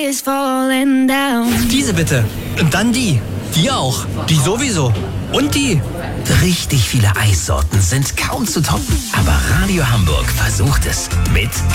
is falling down. Diese bitte. Und dann die. Die auch. Die sowieso. Und die. Richtig viele Eissorten sind kaum zu toppen. Aber Radio Hamburg versucht es mit